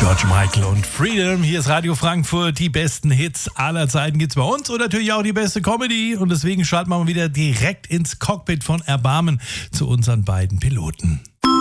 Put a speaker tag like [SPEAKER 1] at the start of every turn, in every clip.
[SPEAKER 1] George Michael und Freedom. Hier ist Radio Frankfurt. Die besten Hits aller Zeiten gibt's bei uns und natürlich auch die beste Comedy. Und deswegen schalten wir mal wieder direkt ins Cockpit von Erbarmen zu unseren beiden Piloten.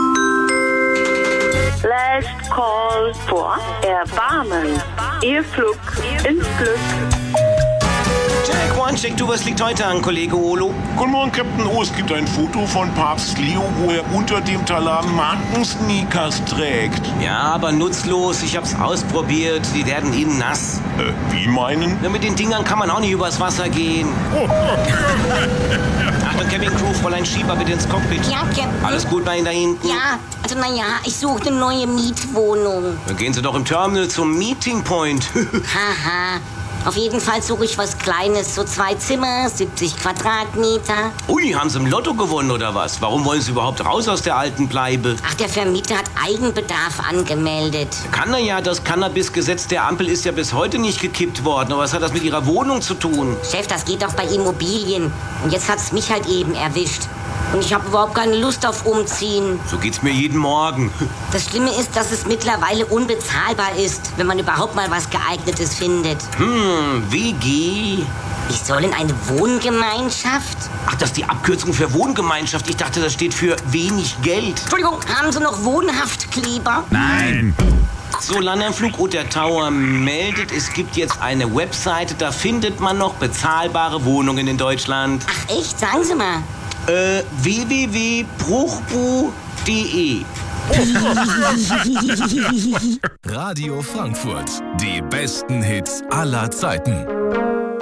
[SPEAKER 2] Last call for Erbarmen. Ihr Flug ins Glück.
[SPEAKER 3] Check one, check two, was liegt heute an, Kollege Olo?
[SPEAKER 4] Guten Morgen, Captain O. Es gibt ein Foto von Papst Leo, wo er unter dem Talar Markensneakers trägt.
[SPEAKER 3] Ja, aber nutzlos. Ich hab's ausprobiert. Die werden innen nass.
[SPEAKER 4] Wie meinen?
[SPEAKER 3] Na, mit den Dingern kann man auch nicht übers Wasser gehen. Achtung, Camping-Crew, Fräulein Schieber, bitte ins Cockpit.
[SPEAKER 5] Ja, Captain.
[SPEAKER 3] Alles gut bei Ihnen da hinten?
[SPEAKER 5] Ja, also ich suche eine neue Mietwohnung.
[SPEAKER 3] Dann gehen Sie doch im Terminal zum Meeting Point.
[SPEAKER 5] Haha. Auf jeden Fall suche ich was Kleines, so 2 Zimmer, 70 Quadratmeter.
[SPEAKER 3] Ui, haben Sie im Lotto gewonnen oder was? Warum wollen Sie überhaupt raus aus der alten Bleibe?
[SPEAKER 5] Ach, der Vermieter hat Eigenbedarf angemeldet.
[SPEAKER 3] Kann er ja, das Cannabis-Gesetz der Ampel ist ja bis heute nicht gekippt worden. Aber was hat das mit Ihrer Wohnung zu tun?
[SPEAKER 5] Chef, das geht doch bei Immobilien. Und jetzt hat's mich halt eben erwischt. Und ich habe überhaupt keine Lust auf Umziehen.
[SPEAKER 3] So geht's mir jeden Morgen.
[SPEAKER 5] Das Schlimme ist, dass es mittlerweile unbezahlbar ist, wenn man überhaupt mal was Geeignetes findet.
[SPEAKER 3] WG.
[SPEAKER 5] Ich soll in eine Wohngemeinschaft?
[SPEAKER 3] Ach, das ist die Abkürzung für Wohngemeinschaft. Ich dachte, das steht für wenig Geld.
[SPEAKER 5] Entschuldigung, haben Sie noch Wohnhaftkleber?
[SPEAKER 1] Nein!
[SPEAKER 3] So, Landanflug und der Tower meldet, es gibt jetzt eine Webseite, da findet man noch bezahlbare Wohnungen in Deutschland.
[SPEAKER 5] Ach echt? Sagen Sie mal.
[SPEAKER 3] www.bruchbu.de.
[SPEAKER 6] Radio Frankfurt. Die besten Hits aller Zeiten.